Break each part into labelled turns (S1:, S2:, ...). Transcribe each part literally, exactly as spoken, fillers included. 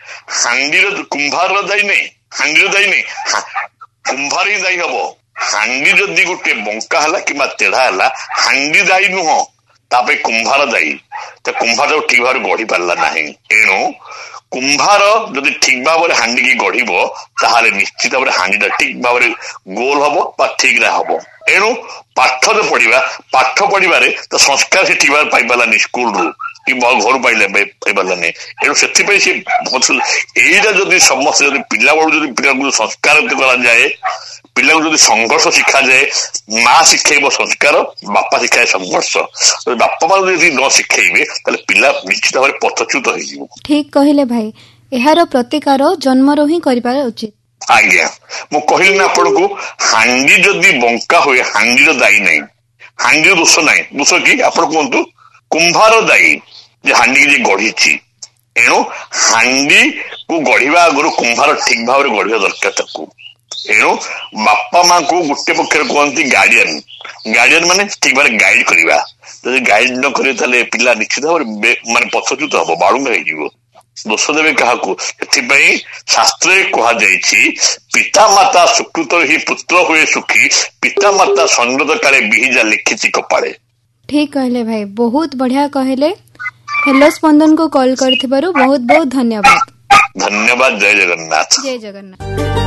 S1: ହାଣ୍ଡିର କୁମ୍ଭାରର ଦାୟୀ ନାହିଁ, ହାଣ୍ଡିର ଦାୟୀ ନାହିଁ, କୁମ୍ଭାର ହିଁ ଦାୟୀ ହବ। ହାଣ୍ଡି ଯଦି ଗୋଟେ ବଙ୍କା ହେଲା କିମ୍ବା ତେଢା ହେଲା, ହାଣ୍ଡି ଦାୟୀ ନୁହଁ, ତା ପାଇଁ କୁମ୍ଭାର ଦାୟୀ। ତ କୁମ୍ଭାର ଠିକ ଭାବରେ ଗଢି ପାରିଲା ନାହିଁ। ଏଣୁ କୁମ୍ଭାର ଯଦି ଠିକ ଭାବରେ ହାଣ୍ଡିକି ଗଢିବ ତାହେଲେ ନିଶ୍ଚିତ ଭାବରେ ହାଣ୍ଡିଟା ଠିକ ଭାବରେ ଗୋଲ ହବ ବା ଠିକରେ ହବ। ଏଣୁ ପାଠ ତ ପଢିବା, ପାଠ ପଢିବାରେ ତ ସଂସ୍କାର ସେ ଠିକ ଭାବରେ ପାଇପାରିଲାନି ସ୍କୁଲରୁ କି ଘରୁ ପାଇଲେ ପାଇପାରିଲାନି। ଏଣୁ ସେଥିପାଇଁ ସେ ଏଇଟା ଯଦି ସମସ୍ତେ ଯଦି ପିଲାବେଳୁ ଯଦି ପିଲାଙ୍କୁ ସଂସ୍କାର କରାଯାଏ, ପିଲାଙ୍କୁ ଯଦି ସଂଘର୍ଷ ଶିଖାଯାଏ, ମା ଶିଖେଇବ ସଂସ୍କାର, ବାପା ଶିଖାଏ ସଂଘର୍ଷ। ବାପା ମା ଯଦି ନ ଶିଖେଇବେ ତାହେଲେ ପିଲା ନିଶ୍ଚିତ ଭାବରେ ପଥଚ୍ୟୁତ ହେଇଯିବ।
S2: ଠିକ କହିଲେ ଭାଇ, ଏହାର ପ୍ରତିକାର ଜନ୍ମରୁ ହିଁ କରିବା ଉଚିତ।
S1: ଆଜ୍ଞା, ମୁଁ କହିଲି ନା ଆପଣଙ୍କୁ, ହାଣ୍ଡି ଯଦି ବଙ୍କା ହୁଏ ହାଣ୍ଡିର ଦାୟୀ ନାହିଁ, ହାଣ୍ଡିର ଦୋଷ ନାହିଁ। ଦୋଷ କି ଆପଣ କୁହନ୍ତୁ? କୁମ୍ଭାର ଦାୟୀ ଯେ ହାଣ୍ଡିକି ଯେ ଗଢିଛି। ଏଣୁ ହାଣ୍ଡିକୁ ଗଢିବା ଆଗରୁ କୁମ୍ଭାର ଠିକ ଭାବରେ ଗଢିବା ଦରକାର ତାକୁ। ଏଣୁ ବାପା ମାଙ୍କୁ ଗୋଟେ ପକ୍ଷରେ କୁହନ୍ତି ଗାର୍ଡିଆନ। ଗାର୍ଡିଆନ ମାନେ ଠିକ ଭାବରେ ଗାଇଡ କରିବା। ଯଦି ଗାଇଡ ନ କରିବେ ତାହେଲେ ପିଲା ନିଶ୍ଚିତ ଭାବରେ ମାନେ ପଥଚ୍ୟୁତ ହବ, ବାଳୁଙ୍ଗା ହେଇଯିବ। ଦୋଷ ଦେବେ କାହାକୁ? ସେଥିପାଇଁ ଶାସ୍ତ୍ରରେ କୁହାଯାଇଛି, ପିତାମାତା ସୁକୃତ ହିଁ ପୁତ୍ର ହୁଏ ସୁଖୀ, ପିତାମାତା ସଂଗତ କାଳେ ବିହିଜା ଲିଖିଛି କପାଳେ।
S2: ଠିକ କହିଲେ ଭାଇ, ବହୁତ ବଢିଆ କହିଲେ। ହେଲୋ ସ୍ପନ୍ଦନ କୁ କଲ୍ କରିଥିବାରୁ ବହୁତ ବହୁତ ଧନ୍ୟବାଦ।
S1: ଧନ୍ୟବାଦ। ଜୟ ଜଗନ୍ନାଥ।
S2: ଜୟ ଜଗନ୍ନାଥ।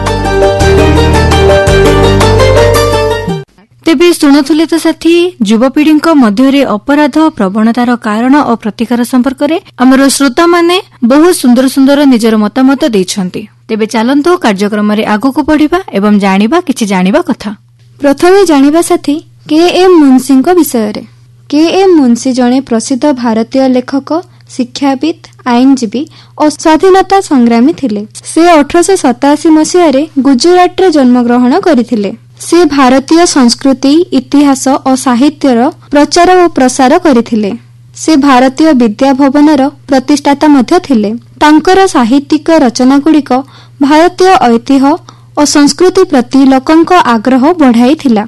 S3: ତେବେ ଶୁଣୁଥିଲେ ତ ସାଥୀ, ଯୁବପିଢିଙ୍କ ମଧ୍ୟରେ ଅପରାଧ ପ୍ରବଣତାର କାରଣ ଓ ପ୍ରତିକାର ସମ୍ପର୍କରେ ଆମର ଶ୍ରୋତାମାନେ ବହୁତ ସୁନ୍ଦର ସୁନ୍ଦର ନିଜର ମତାମତ ଦେଇଛନ୍ତି। ତେବେ ଚାଲନ୍ତୁ କାର୍ଯ୍ୟକ୍ରମରେ ଆଗକୁ ବଢିବା ଏବଂ ଜାଣିବା କିଛି ଜାଣିବା କଥା।
S2: ପ୍ରଥମେ ଜାଣିବା ସାଥୀ କେ ଏମ୍ ମୁନ୍ସିଙ୍କ ବିଷୟରେ। କେ ଏମ୍ ମୁନ୍ସି ଜଣେ ପ୍ରସିଦ୍ଧ ଭାରତୀୟ ଲେଖକ, ଶିକ୍ଷାବିତ୍, ଆଇନଜୀବୀ ଓ ସ୍ୱାଧୀନତା ସଂଗ୍ରାମୀ ଥିଲେ। ସେ ଅଠରଶହ ସତାଅଶୀ ମସିହାରେ ଗୁଜରାଟରେ ଜନ୍ମଗ୍ରହଣ କରିଥିଲେ। ସେ ଭାରତୀୟ ସଂସ୍କୃତି, ଇତିହାସ ଓ ସାହିତ୍ୟର ପ୍ରଚାର ଓ ପ୍ରସାର କରିଥିଲେ। ସେ ଭାରତୀୟ ବିଦ୍ୟା ଭବନର ପ୍ରତିଷ୍ଠାତା ମଧ୍ୟ ଥିଲେ। ତାଙ୍କର ସାହିତ୍ୟିକ ରଚନାଗୁଡ଼ିକ ଭାରତୀୟ ଐତିହ୍ୟ ଓ ସଂସ୍କୃତି ପ୍ରତି ଲୋକଙ୍କ ଆଗ୍ରହ ବଢ଼ାଇଥିଲା।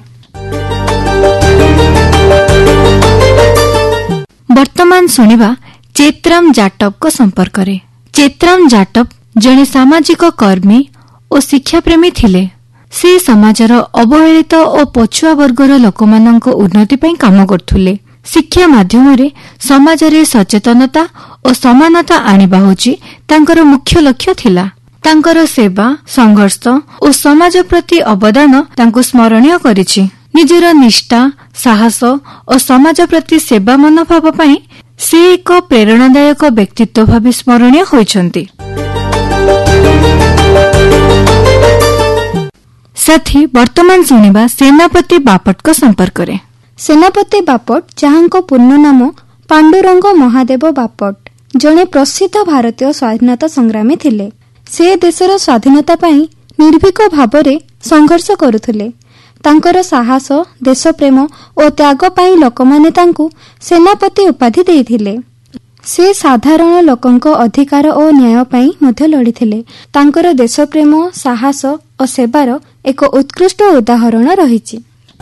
S3: ବର୍ତ୍ତମାନ ଶୁଣିବା ଚେତରାମ ଜାଟବଙ୍କ ସମ୍ପର୍କରେ। ଚେତରାମ ଜାଟବ ଜଣେ ସାମାଜିକ କର୍ମୀ ଓ ଶିକ୍ଷାପ୍ରେମୀ ଥିଲେ। ସେ ସମାଜର ଅବହେଳିତ ଓ ପଛୁଆ ବର୍ଗର ଲୋକମାନଙ୍କ ଉନ୍ନତି ପାଇଁ କାମ କରୁଥିଲେ। ଶିକ୍ଷା ମାଧ୍ୟମରେ ସମାଜରେ ସଚେତନତା ଓ ସମାନତା ଆଣିବା ହେଉଛି ତାଙ୍କର ମୁଖ୍ୟ ଲକ୍ଷ୍ୟ ଥିଲା। ତାଙ୍କର ସେବା, ସଂଘର୍ଷ ଓ ସମାଜ ପ୍ରତି ଅବଦାନ ତାଙ୍କୁ ସ୍ମରଣୀୟ କରିଛି। ନିଜର ନିଷ୍ଠା, ସାହସ ଓ ସମାଜ ପ୍ରତି ସେବା ମନୋଭାବ ପାଇଁ ସେ ଏକ ପ୍ରେରଣାଦାୟକ ବ୍ୟକ୍ତିତ୍ୱ ଭାବେ ସ୍ମରଣୀୟ ହୋଇଛନ୍ତି। ସାଥୀ, ବର୍ତ୍ତମାନ ଶୁଣିବା ସେନାପତି ବାପଟଙ୍କ ସମ୍ପର୍କରେ।
S2: ସେନାପତି ବାପଟ, ଯାହାଙ୍କ ପୂର୍ଣ୍ଣ ନାମ ପାଣ୍ଡୁରଙ୍ଗ ମହାଦେବ ବାପଟ, ଜଣେ ପ୍ରସିଦ୍ଧ ଭାରତୀୟ ସ୍ୱାଧୀନତା ସଂଗ୍ରାମୀ ଥିଲେ। ସେ ଦେଶର ସ୍ୱାଧୀନତା ପାଇଁ ନିର୍ଭୀକ ଭାବରେ ସଂଘର୍ଷ କରୁଥିଲେ। ତାଙ୍କର ସାହସ, ଦେଶପ୍ରେମ ଓ ତ୍ୟାଗ ପାଇଁ ଲୋକମାନେ ତାଙ୍କୁ ସେନାପତି ଉପାଧି ଦେଇଥିଲେ। ସେ ସାଧାରଣ ଲୋକଙ୍କ ଅଧିକାର ଓ ନ୍ୟାୟ ପାଇଁ ମଧ୍ୟ ଲଢ଼ିଥିଲେ। ତାଙ୍କର ଦେଶପ୍ରେମ, ସାହସ ଓ ସେବାର ଏକ ଉତ୍କୃଷ୍ଟ ଉଦାହରଣ ରହିଛି।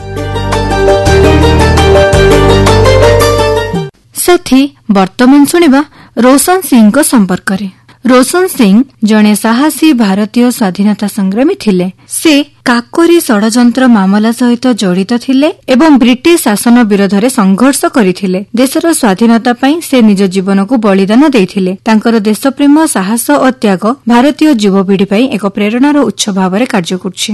S3: ସାଥୀ, ବର୍ତ୍ତମାନ ଶୁଣିବା ରୋଶନ ସିଂଙ୍କ ସମ୍ପର୍କରେ। ରୋଶନ ସିଂ ଜଣେ ସାହସୀ ଭାରତୀୟ ସ୍ୱାଧୀନତା ସଂଗ୍ରାମୀ ଥିଲେ। ସେ କାକୋରୀ ଷଡ଼ଯନ୍ତ୍ର ମାମଲା ସହିତ ଜଡ଼ିତ ଥିଲେ ଏବଂ ବ୍ରିଟିଶ ଶାସନ ବିରୋଧରେ ସଂଘର୍ଷ କରିଥିଲେ। ଦେଶର ସ୍ୱାଧୀନତା ପାଇଁ ସେ ନିଜ ଜୀବନକୁ ବଳିଦାନ ଦେଇଥିଲେ। ତାଙ୍କର ଦେଶପ୍ରେମ, ସାହସ ଓ ତ୍ୟାଗ ଭାରତୀୟ ଯୁବପିଢ଼ି ପାଇଁ ଏକ ପ୍ରେରଣାର ଉତ୍ସ ଭାବରେ କାର୍ଯ୍ୟ କରୁଛି।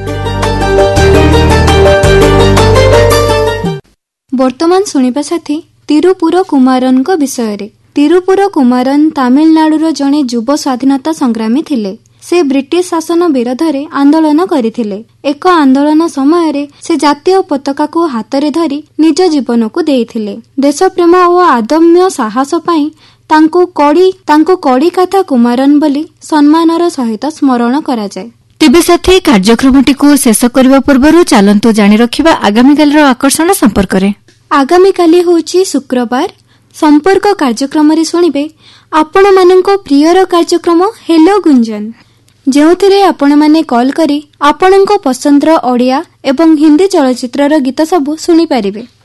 S2: ବର୍ତ୍ତମାନ ଶୁଣିବା ସାଥୀ ତିରୁପୁର କୁମାରନଙ୍କ ବିଷୟରେ। ତିରୁପୁର କୁମାରନ ତାମିଲନାଡୁର ଜଣେ ଯୁବ ସ୍ୱାଧୀନତା ସଂଗ୍ରାମୀ ଥିଲେ। ସେ ବ୍ରିଟିଶ ଶାସନ ବିରୋଧରେ ଆନ୍ଦୋଳନ କରିଥିଲେ। ଏକ ଆନ୍ଦୋଳନ ସମୟରେ ସେ ଜାତୀୟ ପତାକାକୁ ହାତରେ ଧରି ନିଜ ଜୀବନକୁ ଦେଇଥିଲେ। ଦେଶପ୍ରେମ ଓ ଆଦମ୍ୟ ସାହସ ପାଇଁ ତାଙ୍କୁ କଡ଼ି ତାଙ୍କୁ କଡ଼ିକାଥା କୁମାରନ ବୋଲି ସମ୍ମାନର ସହିତ ସ୍ମରଣ କରାଯାଏ।
S3: ତେବେ ସାଥୀ, କାର୍ଯ୍ୟକ୍ରମଟିକୁ ଶେଷ କରିବା ପୂର୍ବରୁ ଚାଲନ୍ତୁ ଜାଣି ରଖିବା ଆଗାମୀକାଲିର ଆକର୍ଷଣ ସମ୍ପର୍କରେ।
S2: ଆଗାମୀକାଲି ହେଉଛି ଶୁକ୍ରବାର। ସମ୍ପର୍କ କାର୍ଯ୍ୟକ୍ରମରେ ଶୁଣିବେ ଆପଣମାନଙ୍କ ପ୍ରିୟର କାର୍ଯ୍ୟକ୍ରମ ହେଲୋ ଗୁଞ୍ଜନ, ଯେଉଁଥିରେ ଆପଣମାନେ କଲ୍ କରି ଆପଣଙ୍କ ପସନ୍ଦର ଓଡ଼ିଆ ଏବଂ ହିନ୍ଦୀ ଚଳଚ୍ଚିତ୍ରର ଗୀତ ସବୁ ଶୁଣିପାରିବେ।